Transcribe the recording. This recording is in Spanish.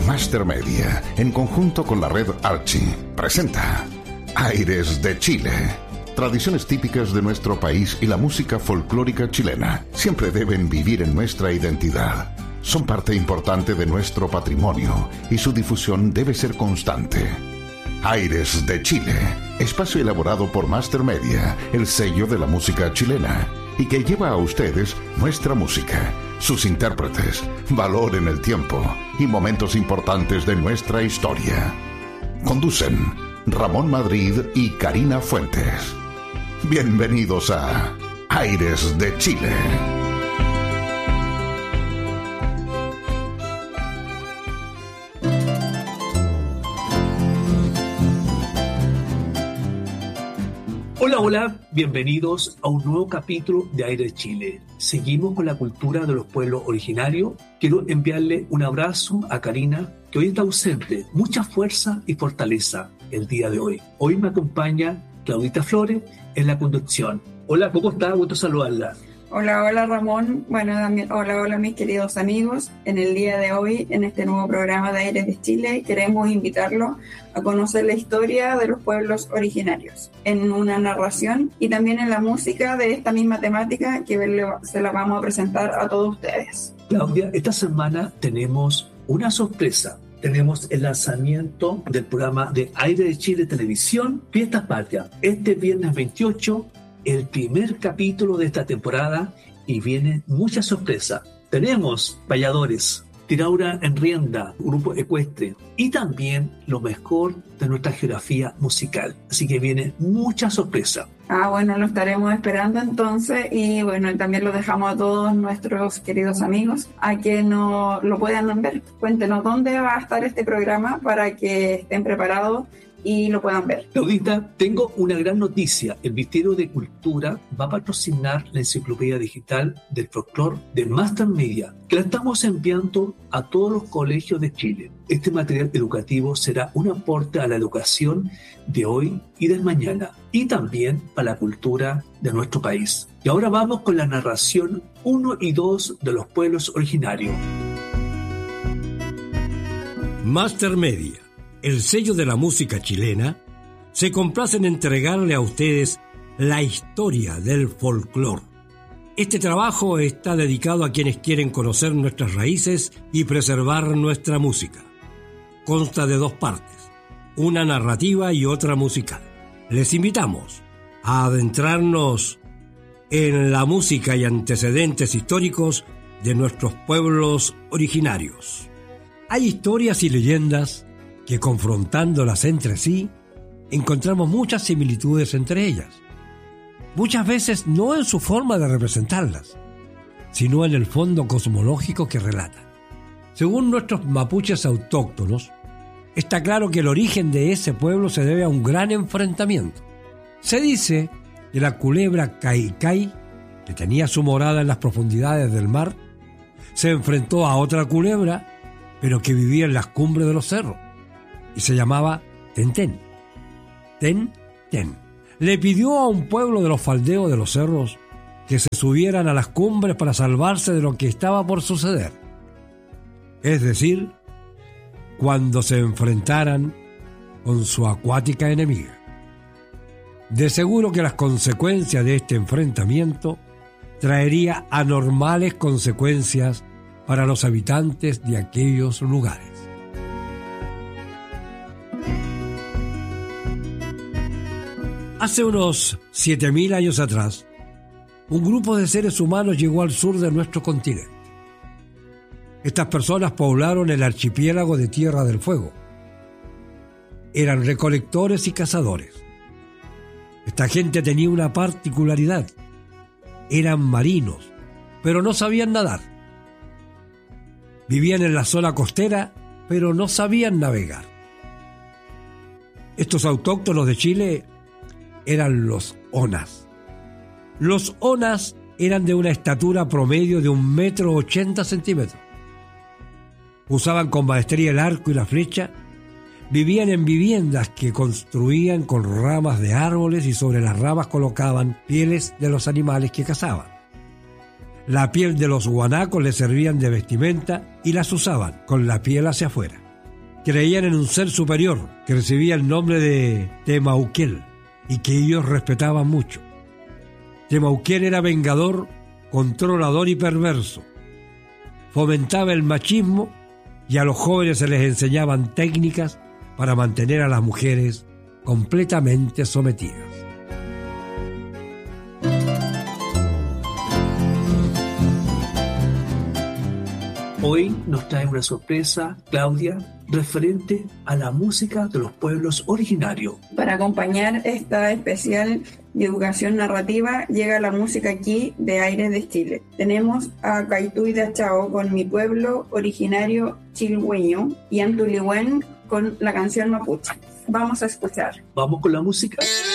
Master Media, en conjunto con la red Archie, presenta Aires de Chile. Tradiciones típicas de nuestro país y la música folclórica chilena siempre deben vivir en nuestra identidad. Son parte importante de nuestro patrimonio y su difusión debe ser constante. Aires de Chile, espacio elaborado por Master Media, el sello de la música chilena, y que lleva a ustedes nuestra música, sus intérpretes, valor en el tiempo y momentos importantes de nuestra historia. Conducen Ramón Madrid y Karina Fuentes. Bienvenidos a Aires de Chile. Hola, bienvenidos a un nuevo capítulo de Aire de Chile. Seguimos con la cultura de los pueblos originarios. Quiero enviarle un abrazo a Karina, que hoy está ausente. Mucha fuerza y fortaleza el día de hoy. Hoy me acompaña Claudita Flores en la conducción. Hola, ¿cómo está? Gusto saludarla. Hola Ramón. Bueno, también hola mis queridos amigos. En el día de hoy, en este nuevo programa de Aires de Chile, queremos invitarlo a conocer la historia de los pueblos originarios en una narración y también en la música de esta misma temática que se la vamos a presentar a todos ustedes. Claudia, esta semana tenemos una sorpresa. Tenemos el lanzamiento del programa de Aire de Chile Televisión, Fiestas Patrias, este viernes 28, el primer capítulo de esta temporada, y vienen muchas sorpresas. Tenemos payadores, tiraura en rienda, grupo ecuestre y también lo mejor de nuestra geografía musical. Así que vienen muchas sorpresas. Bueno, lo estaremos esperando entonces, y bueno, también lo dejamos a todos nuestros queridos amigos a que no lo puedan ver. Cuéntenos dónde va a estar este programa para que estén preparados y lo puedan ver. Claudita, tengo una gran noticia. El Ministerio de Cultura va a patrocinar la enciclopedia digital del folclore de Master Media, que la estamos enviando a todos los colegios de Chile. Este material educativo será un aporte a la educación de hoy y del mañana, y también para la cultura de nuestro país. Y ahora vamos con la narración 1 y 2 de los pueblos originarios. Master Media, el sello de la música chilena, se complace en entregarle a ustedes la historia del folclore. Este trabajo está dedicado a quienes quieren conocer nuestras raíces y preservar nuestra música. Consta de 2 partes, una narrativa y otra musical. Les invitamos a adentrarnos en la música y antecedentes históricos de nuestros pueblos originarios. Hay historias y leyendas que, confrontándolas entre sí, encontramos muchas similitudes entre ellas. Muchas veces no en su forma de representarlas, sino en el fondo cosmológico que relatan. Según nuestros mapuches autóctonos, está claro que el origen de ese pueblo se debe a un gran enfrentamiento. Se dice que la culebra Caicay, que tenía su morada en las profundidades del mar, se enfrentó a otra culebra, pero que vivía en las cumbres de los cerros, y se llamaba Tenten. Ten. Le pidió a un pueblo de los faldeos de los cerros que se subieran a las cumbres para salvarse de lo que estaba por suceder. Es decir, cuando se enfrentaran con su acuática enemiga. De seguro que las consecuencias de este enfrentamiento traería anormales consecuencias para los habitantes de aquellos lugares. Hace unos 7.000 años atrás, un grupo de seres humanos llegó al sur de nuestro continente. Estas personas poblaron el archipiélago de Tierra del Fuego. Eran recolectores y cazadores. Esta gente tenía una particularidad. Eran marinos, pero no sabían nadar. Vivían en la zona costera, pero no sabían navegar. Estos autóctonos de Chile eran los onas. Los onas eran de una estatura promedio de 1,80 m. Usaban con maestría el arco y la flecha. Vivían en viviendas que construían con ramas de árboles y sobre las ramas colocaban pieles de los animales que cazaban. La piel de los guanacos les servían de vestimenta y las usaban con la piel hacia afuera. creían en un ser superior que recibía el nombre de Temauquel y que ellos respetaban mucho. Temauquel era vengador, controlador y perverso. Fomentaba el machismo y a los jóvenes se les enseñaban técnicas para mantener a las mujeres completamente sometidas. Hoy nos trae una sorpresa, Claudia, referente a la música de los pueblos originarios. Para acompañar esta especial de educación narrativa, llega la música aquí de Aires de Chile. Tenemos a Caituy de Achao con Mi Pueblo Originario Chilhueño y Antulihuén con la canción Mapuche. Vamos a escuchar. Vamos con la música.